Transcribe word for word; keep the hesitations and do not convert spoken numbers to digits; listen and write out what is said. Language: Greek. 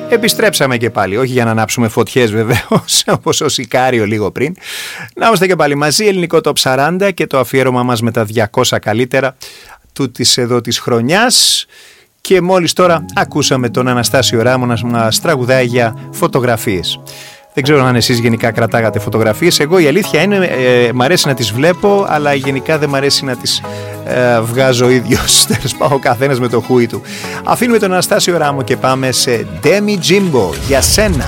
Επιστρέψαμε και πάλι, όχι για να ανάψουμε φωτιές βεβαίως, όπως ο Σικάριο λίγο πριν. Να είμαστε και πάλι μαζί, ελληνικό Top σαράντα και το αφιέρωμα μας με τα διακόσια καλύτερα τούτης εδώ της χρονιάς. Και μόλις τώρα ακούσαμε τον Αναστάσιο Ράμο να μας τραγουδάει για φωτογραφίες. Δεν ξέρω αν εσείς γενικά κρατάγατε φωτογραφίες. Εγώ η αλήθεια είναι, ε, μ' αρέσει να τις βλέπω, αλλά γενικά δεν μ' αρέσει να τις ε, βγάζω ο ίδιος. Τέλος πάντων, ο καθένας με το χούι του. Αφήνουμε τον Αναστάσιο Ράμο και πάμε σε Demi Jimbo, για σένα.